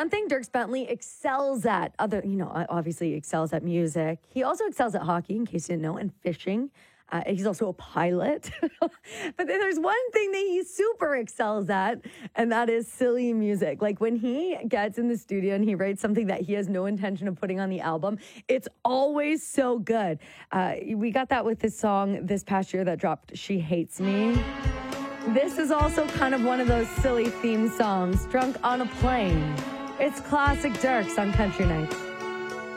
one thing Dirks Bentley excels at, obviously excels at music. He also excels at hockey, in case you didn't know, and fishing. He's also a pilot. But then there's one thing that he super excels at, and that is silly music. Like when he gets in the studio and he writes something that he has no intention of putting on the album, it's always so good. We got that with his song this past year that dropped, She Hates Me. This is also kind of one of those silly theme songs, Drunk on a Plane. It's classic Dirks on Country Nights.